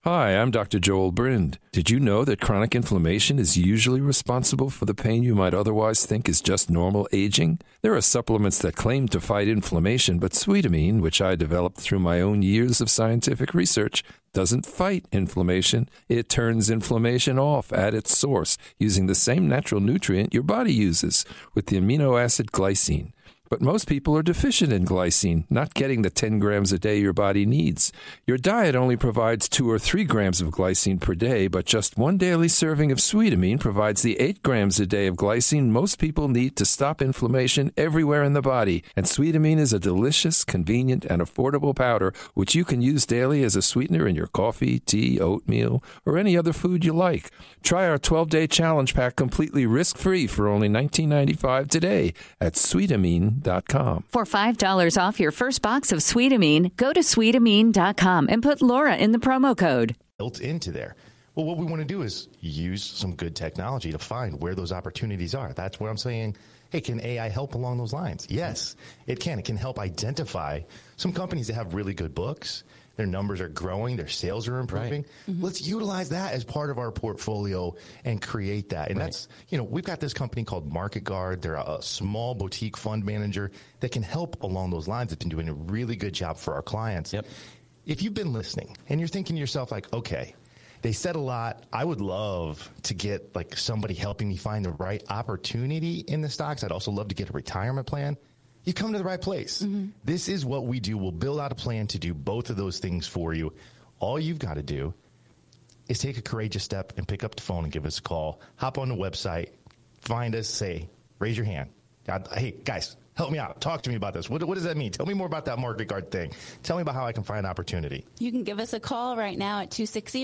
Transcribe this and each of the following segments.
Hi, I'm Dr. Joel Brind. Did you know that chronic inflammation is usually responsible for the pain you might otherwise think is just normal aging? There are supplements that claim to fight inflammation, but Sweetamine, which I developed through my own years of scientific research, doesn't fight inflammation. It turns inflammation off at its source using the same natural nutrient your body uses, with the amino acid glycine. But most people are deficient in glycine, not getting the 10 grams a day your body needs. Your diet only provides 2 or 3 grams of glycine per day, but just one daily serving of Sweetamine provides the 8 grams a day of glycine most people need to stop inflammation everywhere in the body. And Sweetamine is a delicious, convenient, and affordable powder which you can use daily as a sweetener in your coffee, tea, oatmeal, or any other food you like. Try our 12-day challenge pack completely risk-free for only $19.95 today at Sweetamine.com. For $5 off your first box of Sweetamine, go to Sweetamine.com and put Laura in the promo code. Built into there. Well, what we want to do is use some good technology to find where those opportunities are. That's where I'm saying, hey, can AI help along those lines? Yes, it can. It can help identify some companies that have really good books. Their numbers are growing. Their sales are improving. Right. Mm-hmm. Let's utilize that as part of our portfolio and create that. And that's, we've got this company called Market Guard. They're a small boutique fund manager that can help along those lines. It's been doing a really good job for our clients. Yep. If you've been listening and you're thinking to yourself like, okay, they said a lot. I would love to get like somebody helping me find the right opportunity in the stocks. I'd also love to get a retirement plan. You come to the right place. Mm-hmm. This is what we do. We'll build out a plan to do both of those things for you. All you've got to do is take a courageous step and pick up the phone and give us a call. Hop on the website, find us, say, raise your hand. Hey, guys, help me out. Talk to me about this. What does that mean? Tell me more about that Market Guard thing. Tell me about how I can find opportunity. You can give us a call right now at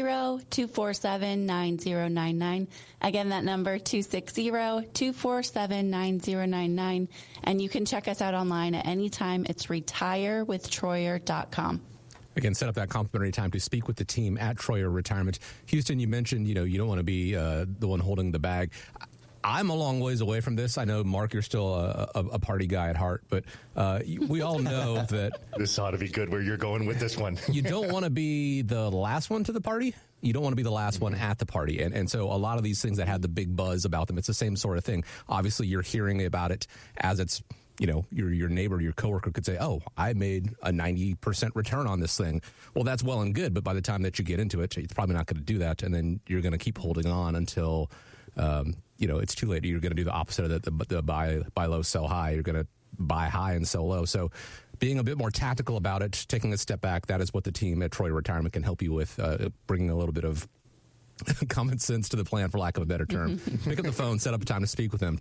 260-247-9099. Again, that number, 260-247-9099. And you can check us out online at any time. It's retirewithtroyer.com. Again, set up that complimentary time to speak with the team at Troyer Retirement. Houston, you mentioned, you don't want to be the one holding the bag. I'm a long ways away from this. I know, Mark, you're still a party guy at heart, but we all know that... This ought to be good where you're going with this one. You don't want to be the last one to the party. You don't want to be the last one at the party. And so a lot of these things that had the big buzz about them, it's the same sort of thing. Obviously, you're hearing about it as it's, your neighbor, your coworker could say, oh, I made a 90% return on this thing. Well, that's well and good, but by the time that you get into it, it's probably not going to do that. And then you're going to keep holding on until... it's too late. You're going to do the opposite of the buy low, sell high. You're going to buy high and sell low. So being a bit more tactical about it, taking a step back, that is what the team at Troyer Retirement can help you with, bringing a little bit of common sense to the plan, for lack of a better term. Pick up the phone, set up a time to speak with them,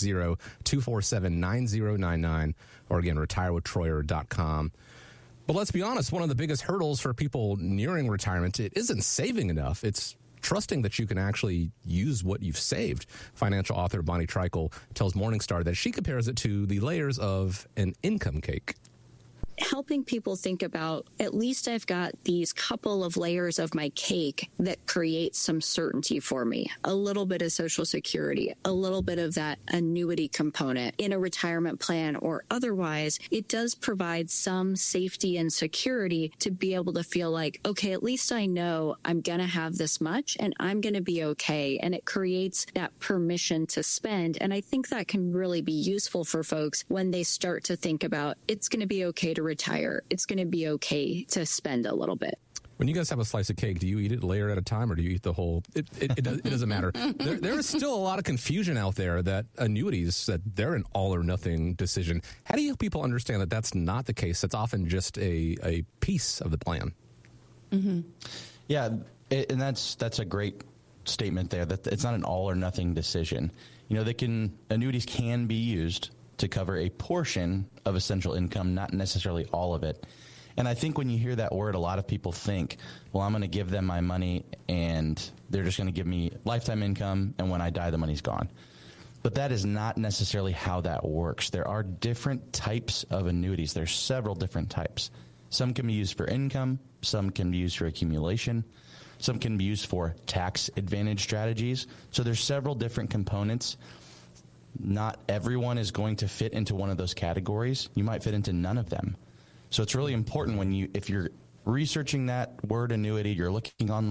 260-247-9099, or again, retirewithtroyer.com. But let's be honest, one of the biggest hurdles for people nearing retirement, it isn't saving enough. It's trusting that you can actually use what you've saved. Financial author Bonnie Trickle tells Morningstar that she compares it to the layers of an income cake. Helping people think about, at least I've got these couple of layers of my cake that create some certainty for me. A little bit of Social Security, a little bit of that annuity component in a retirement plan or otherwise. It does provide some safety and security to be able to feel like, okay, at least I know I'm going to have this much and I'm going to be okay. And it creates that permission to spend. And I think that can really be useful for folks when they start to think about, it's going to be okay to retire. It's going to be okay to spend a little bit. When you guys have a slice of cake, do you eat it a layer at a time or do you eat the whole? It doesn't matter. There is still a lot of confusion out there that annuities, that they're an all or nothing decision. How do you people understand that that's not the case? That's often just a piece of the plan. Mm-hmm. Yeah, and that's a great statement there, that it's not an all or nothing decision. Annuities can be used to cover a portion of essential income, not necessarily all of it. And I think when you hear that word, a lot of people think, well, I'm going to give them my money and they're just going to give me lifetime income, and when I die, the money's gone. But that is not necessarily how that works. There are different types of annuities. There's several different types. Some can be used for income. Some can be used for accumulation. Some can be used for tax advantage strategies. So there's several different components. Not everyone is going to fit into one of those categories. You might fit into none of them. So it's really important if you're researching that word annuity, you're looking online,